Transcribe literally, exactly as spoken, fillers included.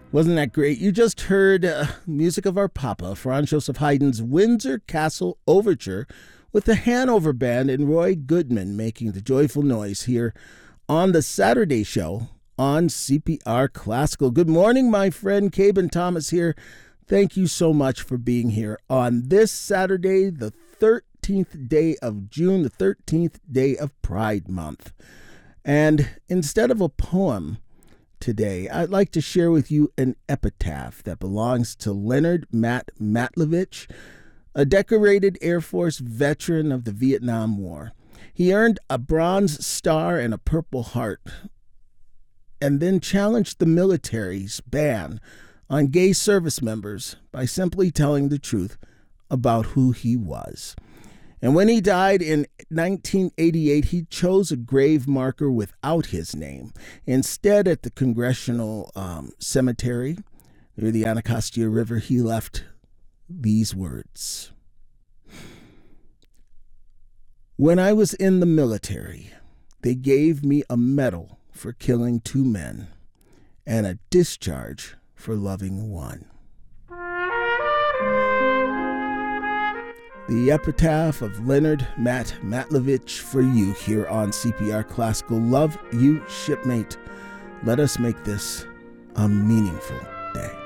Wasn't that great? You just heard uh, music of our Papa, Franz Joseph Haydn's Windsor Castle Overture, with the Hanover Band and Roy Goodman making the joyful noise here on the Saturday show on C P R Classical. Good morning, my friend Caben Thomas here. Thank you so much for being here on this Saturday, the thirteenth day of June, the thirteenth day of Pride Month. And instead of a poem today, I'd like to share with you an epitaph that belongs to Leonard Matt Matlovich, a decorated Air Force veteran of the Vietnam War. He earned a Bronze Star and a Purple Heart, and then challenged the military's ban on gay service members by simply telling the truth about who he was. And when he died in nineteen eighty-eight, he chose a grave marker without his name. Instead, at the Congressional um, Cemetery near the Anacostia River, he left these words. When I was in the military, they gave me a medal for killing two men and a discharge for loving one. The epitaph of Leonard Matt Matlovich for you here on C P R Classical. Love you, shipmate. Let us make this a meaningful day.